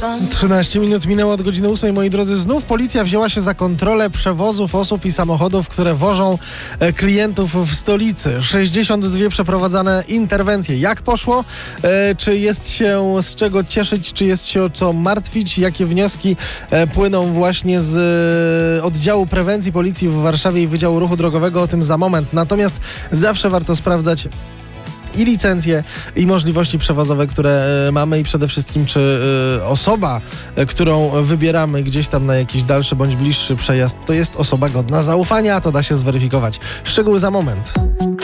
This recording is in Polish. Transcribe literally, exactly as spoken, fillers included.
trzynaście minut minęło od godziny ósmej, moi drodzy. Znów policja wzięła się za kontrolę przewozów osób i samochodów, które wożą e, klientów w stolicy. sześćdziesiąt dwie przeprowadzane interwencje. Jak poszło? E, czy jest się z czego cieszyć? Czy jest się o co martwić? Jakie wnioski e, płyną właśnie z e, oddziału prewencji policji w Warszawie i Wydziału Ruchu Drogowego? O tym za moment. Natomiast zawsze warto sprawdzać i licencje, i możliwości przewozowe, które y, mamy, i przede wszystkim, czy y, osoba, y, którą wybieramy gdzieś tam na jakiś dalszy bądź bliższy przejazd, to jest osoba godna zaufania, to da się zweryfikować. Szczegóły za moment.